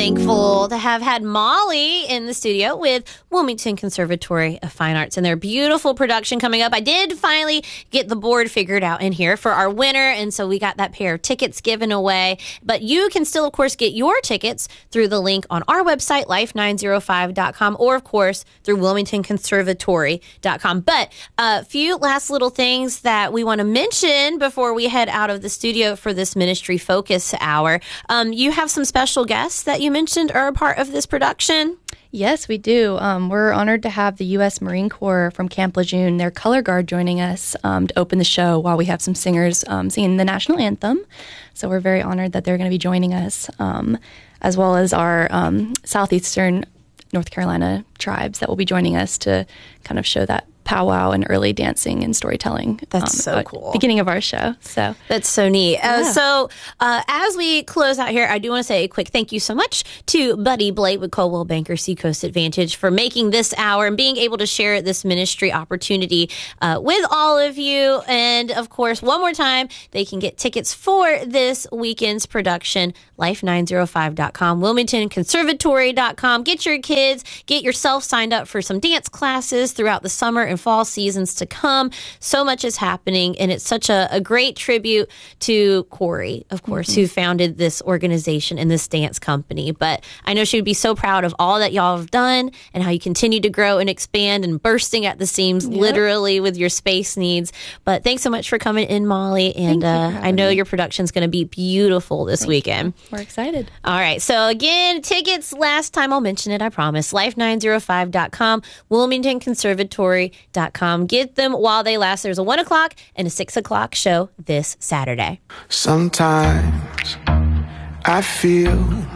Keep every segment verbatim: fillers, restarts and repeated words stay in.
thankful to have had Molly in the studio with Wilmington Conservatory of Fine Arts and their beautiful production coming up. I did finally get the board figured out in here for our winner, and so we got that pair of tickets given away. But you can still, of course, get your tickets through the link on our website, life nine oh five dot com, or, of course, through wilmington conservatory dot com. But a few last little things that we want to mention before we head out of the studio for this Ministry Focus Hour. Um, you have some special guests that you mentioned are a part of this production. Yes, we do. Um, we're honored to have the U S Marine Corps from Camp Lejeune, their color guard, joining us um, to open the show while we have some singers um, singing the national anthem. So we're very honored that they're going to be joining us, um, as well as our um, southeastern North Carolina tribes that will be joining us to kind of show that powwow and early dancing and storytelling. That's um, so cool. Beginning of our show. So that's so neat. Yeah. Uh, so uh, as we close out here, I do want to say a quick thank you so much to Buddy Blake with Coldwell Banker Seacoast Advantage for making this hour and being able to share this ministry opportunity uh, with all of you. And of course, one more time, they can get tickets for this weekend's production, life nine oh five dot com, wilmington conservatory dot com. Get your kids, get yourself signed up for some dance classes throughout the summer and fall seasons to come. So much is happening, and it's such a, a great tribute to Corey, of course, mm-hmm. who founded this organization and this dance company. But I know she would be so proud of all that y'all have done and how you continue to grow and expand and bursting at the seams, yep. literally, with your space needs. But thanks so much for coming in, Molly. And uh, I know me. your production's going to be beautiful this Thank weekend. You. We're excited. All right. So again, tickets, last time I'll mention it, I promise. life nine oh five dot com, wilmington conservatory dot com. Get them while they last. There's a one o'clock and a six o'clock show this Saturday. Sometimes I feel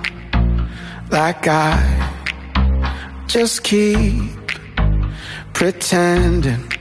like I just keep pretending